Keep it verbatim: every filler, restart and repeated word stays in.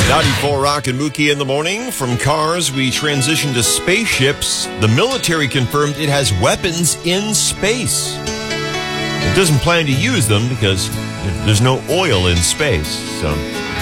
ninety-four Rock and Mookie in the morning. From cars, we transition to spaceships. The military confirmed it has weapons in space. It doesn't plan to use them because there's no oil in space. So